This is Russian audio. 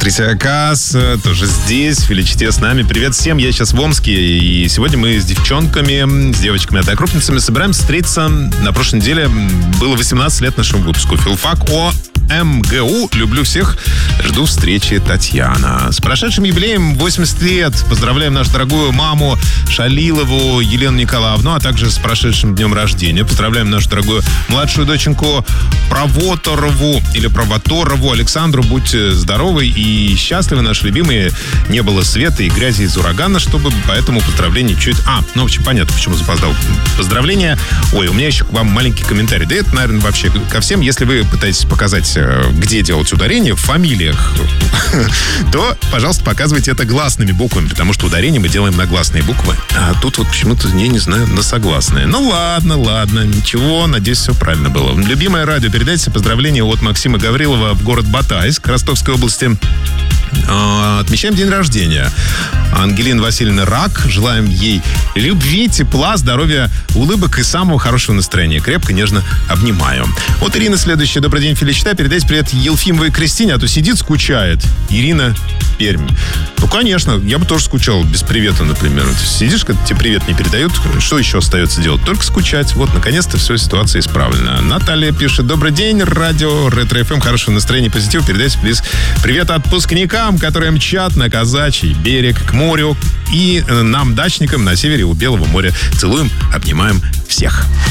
Патрисия Каас тоже здесь, в Ильичте с нами. Привет всем, я сейчас в Омске. И сегодня мы с девчонками, с девочками, однокрупницами собираемся встретиться. На прошлой неделе было 18 лет нашему выпуску. Филфак МГУ. Люблю всех. Жду встречи, Татьяна. С прошедшим юбилеем 80 лет. Поздравляем нашу дорогую маму Шалилову Елену Николаевну, а также с прошедшим днем рождения. Поздравляем нашу дорогую младшую доченьку Провоторову или Провоторову Александру. Будьте здоровы и счастливы, наши любимые. Не было света и грязи из урагана, чтобы поэтому поздравление чуть... в общем, понятно, почему запоздал. Поздравления. Ой, у меня еще к вам маленький комментарий. Да это, наверное, вообще ко всем. Если вы пытаетесь показать, где делать ударение в фамилиях, то, пожалуйста, показывайте это гласными буквами, потому что ударение мы делаем на гласные буквы. А тут вот почему-то, я не знаю, на согласные. Ну, ладно, ничего, надеюсь, все правильно было. Любимое радио, передайте поздравления от Максима Гаврилова в город Батайск, Ростовской области. Отмечаем день рождения Ангелины Васильевны Рак. Желаем ей любви, тепла, здоровья, улыбок и самого хорошего настроения. Крепко, нежно обнимаю. Вот Ирина следующая. Добрый день, Филичта. Передайте привет Елфимовой Кристине, а то сидит, скучает. Ирина, Пермь. Ну, конечно, я бы тоже скучал без привета, например. Сидишь, когда тебе привет не передают, что еще остается делать? Только скучать. Вот, наконец-то, все, ситуация исправлена. Наталья пишет: добрый день, радио Ретро ФМ, хорошего настроения, позитив. Передайте привет отпускникам, которые мчат на казачий берег к морю, и нам, дачникам, на севере у Белого моря. Целуем, обнимаем всех.